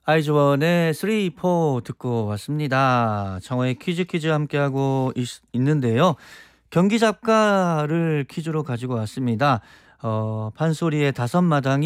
아이즈원의 3, 4 듣고 왔습니다. 정호의 퀴즈 함께하고 있는데요. 경기 작가를 퀴즈로 가지고 왔습니다. 판소리의 다섯 마당이